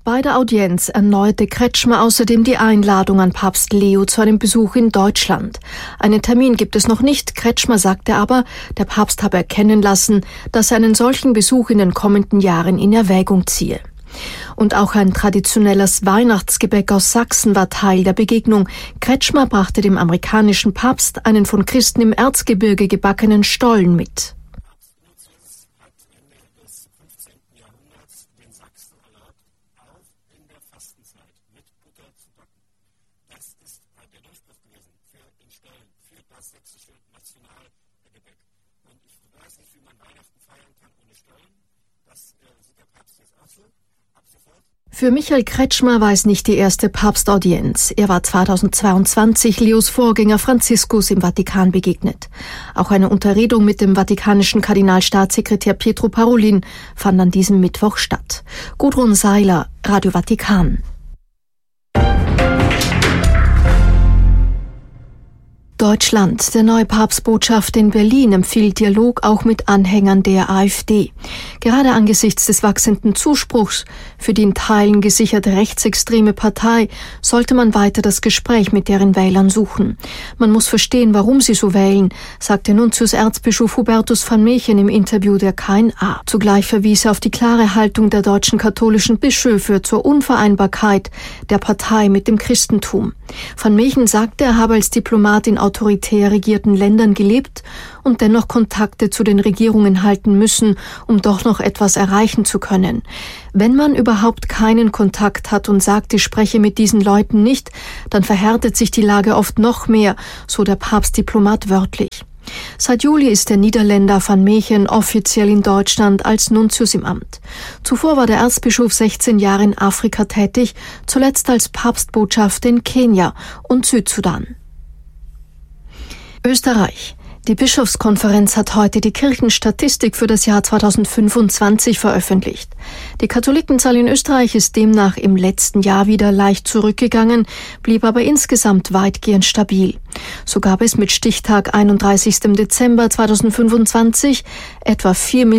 Bei der Audienz erneuerte Kretschmer außerdem die Einladung an Papst Leo zu einem Besuch in Deutschland. Einen Termin gibt es noch nicht. Kretschmer sagte aber, der Papst habe erkennen lassen, dass er einen solchen Besuch in den kommenden Jahren in Erwägung ziehe. Und auch ein traditionelles Weihnachtsgebäck aus Sachsen war Teil der Begegnung. Kretschmer brachte dem amerikanischen Papst einen von Christen im Erzgebirge gebackenen Stollen mit. Für Michael Kretschmer war es nicht die erste Papstaudienz. Er war 2022 Leos Vorgänger Franziskus im Vatikan begegnet. Auch eine Unterredung mit dem vatikanischen Kardinalstaatssekretär Pietro Parolin fand an diesem Mittwoch statt. Gudrun Seiler, Radio Vatikan. Deutschland. Der neue Papstbotschafter in Berlin empfiehlt Dialog auch mit Anhängern der AfD. Gerade angesichts des wachsenden Zuspruchs für die in Teilen gesicherte rechtsextreme Partei sollte man weiter das Gespräch mit deren Wählern suchen. Man muss verstehen, warum sie so wählen, sagte Nuntius Erzbischof Hubertus van Meechen im Interview der KNA. Zugleich verwies er auf die klare Haltung der deutschen katholischen Bischöfe zur Unvereinbarkeit der Partei mit dem Christentum. Van Meechen sagte, er habe als Diplomat in autoritär regierten Ländern gelebt und dennoch Kontakte zu den Regierungen halten müssen, um doch noch etwas erreichen zu können. Wenn man überhaupt keinen Kontakt hat und sagt, ich spreche mit diesen Leuten nicht, dann verhärtet sich die Lage oft noch mehr, so der Papstdiplomat wörtlich. Seit Juli ist der Niederländer van Meechen offiziell in Deutschland als Nuntius im Amt. Zuvor war der Erzbischof 16 Jahre in Afrika tätig, zuletzt als Papstbotschafter in Kenia und Südsudan. Österreich. Die Bischofskonferenz hat heute die Kirchenstatistik für das Jahr 2025 veröffentlicht. Die Katholikenzahl in Österreich ist demnach im letzten Jahr wieder leicht zurückgegangen, blieb aber insgesamt weitgehend stabil. So gab es mit Stichtag 31. Dezember 2025 etwa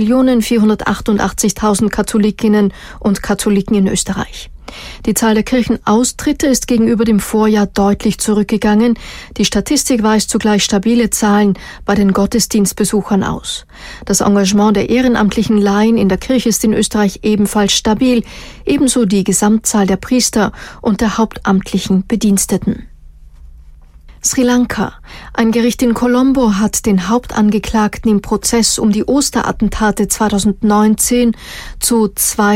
4.488.000 Katholikinnen und Katholiken in Österreich. Die Zahl der Kirchenaustritte ist gegenüber dem Vorjahr deutlich zurückgegangen. Die Statistik weist zugleich stabile Zahlen bei den Gottesdienstbesuchern aus. Das Engagement der ehrenamtlichen Laien in der Kirche ist in Österreich ebenfalls stabil, ebenso die Gesamtzahl der Priester und der hauptamtlichen Bediensteten. Sri Lanka. Ein Gericht in Colombo hat den Hauptangeklagten im Prozess um die Osterattentate 2019 zu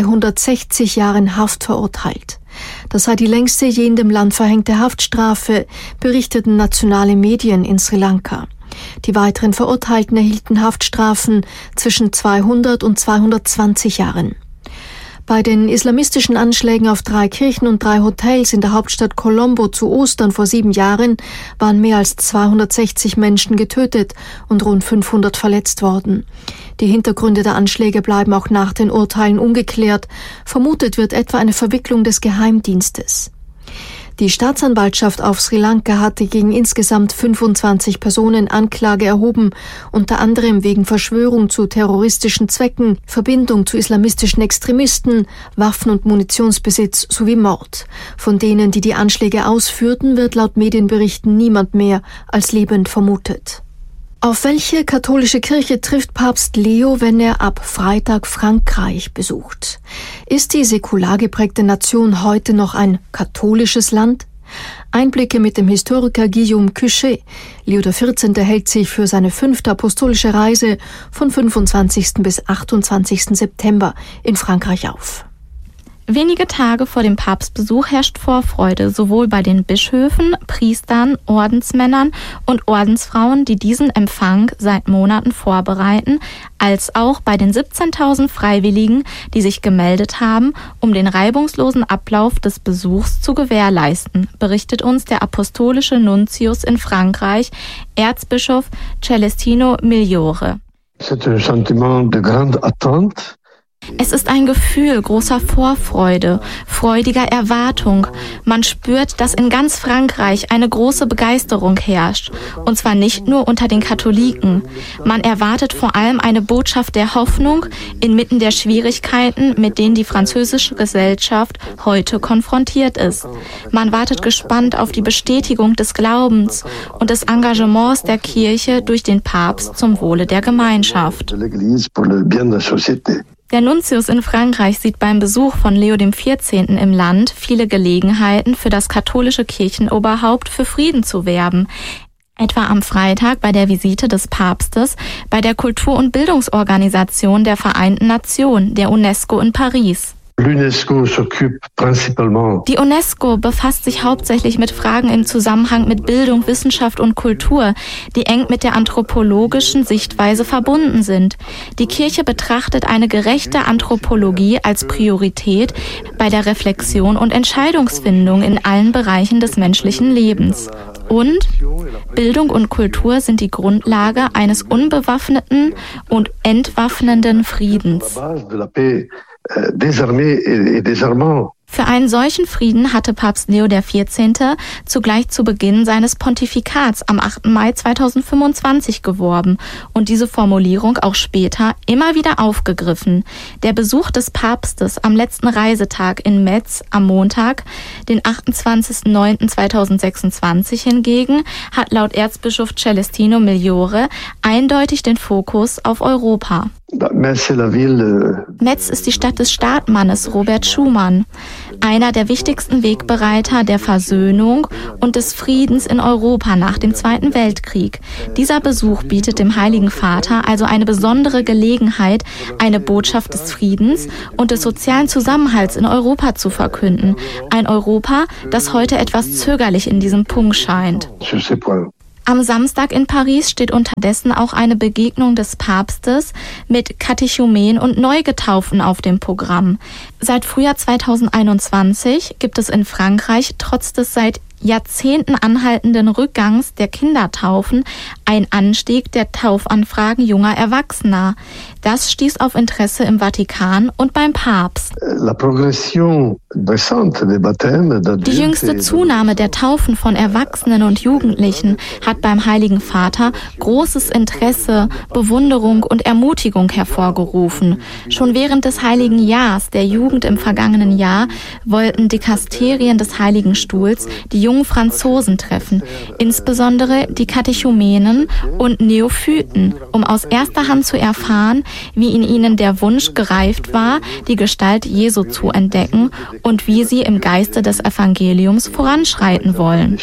260 Jahren Haft verurteilt. Das sei die längste je in dem Land verhängte Haftstrafe, berichteten nationale Medien in Sri Lanka. Die weiteren Verurteilten erhielten Haftstrafen zwischen 200 und 220 Jahren. Bei den islamistischen Anschlägen auf 3 Kirchen und 3 Hotels in der Hauptstadt Colombo zu Ostern vor 7 Jahren waren mehr als 260 Menschen getötet und rund 500 verletzt worden. Die Hintergründe der Anschläge bleiben auch nach den Urteilen ungeklärt. Vermutet wird etwa eine Verwicklung des Geheimdienstes. Die Staatsanwaltschaft auf Sri Lanka hatte gegen insgesamt 25 Personen Anklage erhoben, unter anderem wegen Verschwörung zu terroristischen Zwecken, Verbindung zu islamistischen Extremisten, Waffen- und Munitionsbesitz sowie Mord. Von denen, die die Anschläge ausführten, wird laut Medienberichten niemand mehr als lebend vermutet. Auf welche katholische Kirche trifft Papst Leo, wenn er ab Freitag Frankreich besucht? Ist die säkular geprägte Nation heute noch ein katholisches Land? Einblicke mit dem Historiker Guillaume Cuchet. Leo XIV. Hält sich für seine 5. apostolische Reise von 25. bis 28. September in Frankreich auf. Wenige Tage vor dem Papstbesuch herrscht Vorfreude, sowohl bei den Bischöfen, Priestern, Ordensmännern und Ordensfrauen, die diesen Empfang seit Monaten vorbereiten, als auch bei den 17.000 Freiwilligen, die sich gemeldet haben, um den reibungslosen Ablauf des Besuchs zu gewährleisten, berichtet uns der apostolische Nuntius in Frankreich, Erzbischof Celestino Migliore. C'est un sentiment de grande attente. Es ist ein Gefühl großer Vorfreude, freudiger Erwartung. Man spürt, dass in ganz Frankreich eine große Begeisterung herrscht. Und zwar nicht nur unter den Katholiken. Man erwartet vor allem eine Botschaft der Hoffnung inmitten der Schwierigkeiten, mit denen die französische Gesellschaft heute konfrontiert ist. Man wartet gespannt auf die Bestätigung des Glaubens und des Engagements der Kirche durch den Papst zum Wohle der Gemeinschaft. Der Nuntius in Frankreich sieht beim Besuch von Leo XIV. Im Land viele Gelegenheiten für das katholische Kirchenoberhaupt für Frieden zu werben. Etwa am Freitag bei der Visite des Papstes bei der Kultur- und Bildungsorganisation der Vereinten Nationen, der UNESCO in Paris. Die UNESCO befasst sich hauptsächlich mit Fragen im Zusammenhang mit Bildung, Wissenschaft und Kultur, die eng mit der anthropologischen Sichtweise verbunden sind. Die Kirche betrachtet eine gerechte Anthropologie als Priorität bei der Reflexion und Entscheidungsfindung in allen Bereichen des menschlichen Lebens. Und Bildung und Kultur sind die Grundlage eines unbewaffneten und entwaffnenden Friedens. Für einen solchen Frieden hatte Papst Leo XIV. Zugleich zu Beginn seines Pontifikats am 8. Mai 2025 geworben und diese Formulierung auch später immer wieder aufgegriffen. Der Besuch des Papstes am letzten Reisetag in Metz am Montag, den 28.09.2026 hingegen, hat laut Erzbischof Celestino Migliore eindeutig den Fokus auf Europa. Metz ist die Stadt des Staatsmannes Robert Schuman, einer der wichtigsten Wegbereiter der Versöhnung und des Friedens in Europa nach dem Zweiten Weltkrieg. Dieser Besuch bietet dem Heiligen Vater also eine besondere Gelegenheit, eine Botschaft des Friedens und des sozialen Zusammenhalts in Europa zu verkünden. Ein Europa, das heute etwas zögerlich in diesem Punkt scheint. Am Samstag in Paris steht unterdessen auch eine Begegnung des Papstes mit Katechumenen und Neugetaufen auf dem Programm. Seit Frühjahr 2021 gibt es in Frankreich trotz des seit Jahrzehnten anhaltenden Rückgangs der Kindertaufen einen Anstieg der Taufanfragen junger Erwachsener. Das stieß auf Interesse im Vatikan und beim Papst. Die jüngste Zunahme der Taufen von Erwachsenen und Jugendlichen hat beim Heiligen Vater großes Interesse, Bewunderung und Ermutigung hervorgerufen. Schon während des Heiligen Jahrs der Jugend im vergangenen Jahr wollten Dikasterien des Heiligen Stuhls die jungen Franzosen treffen, insbesondere die Katechumenen und Neophyten, um aus erster Hand zu erfahren, wie in ihnen der Wunsch gereift war, die Gestalt Jesu zu entdecken und wie sie im Geiste des Evangeliums voranschreiten wollen.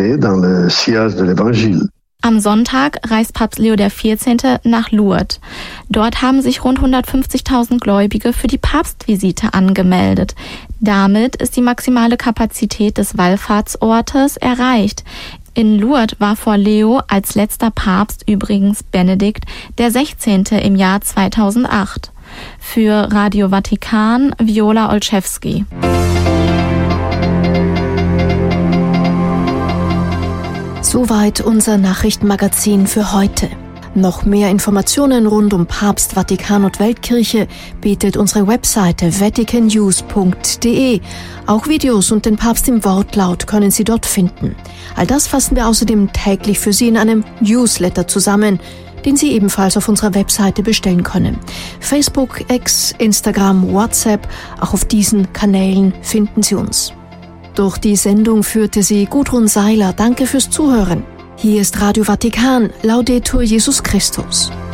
Am Sonntag reist Papst Leo XIV. Nach Lourdes. Dort haben sich rund 150.000 Gläubige für die Papstvisite angemeldet. Damit ist die maximale Kapazität des Wallfahrtsortes erreicht. In Lourdes war vor Leo als letzter Papst übrigens Benedikt XVI. Im Jahr 2008. Für Radio Vatikan, Viola Olszewski. Soweit unser Nachrichtenmagazin für heute. Noch mehr Informationen rund um Papst, Vatikan und Weltkirche bietet unsere Webseite vaticannews.de. Auch Videos und den Papst im Wortlaut können Sie dort finden. All das fassen wir außerdem täglich für Sie in einem Newsletter zusammen, den Sie ebenfalls auf unserer Webseite bestellen können. Facebook, X, Instagram, WhatsApp, auch auf diesen Kanälen finden Sie uns. Durch die Sendung führte sie Gudrun Seiler. Danke fürs Zuhören. Hier ist Radio Vatikan. Laudetur Jesus Christus.